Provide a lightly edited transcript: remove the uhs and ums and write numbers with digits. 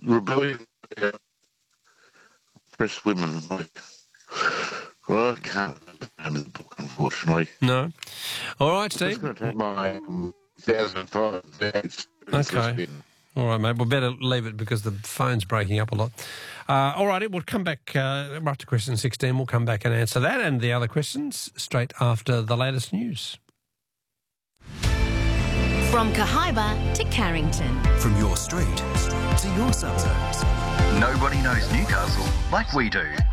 rebellion against oppressed women. Well, I can't remember the book, unfortunately. No. All right, I'm Steve. just going to take my 2005 Vans for a spin. All right, mate. We'll better leave it because the phone's breaking up a lot. All righty, we'll come back after question 16. We'll come back and answer that and the other questions straight after the latest news. From Cahaiba to Carrington. From your street to your suburbs. Nobody knows Newcastle like we do.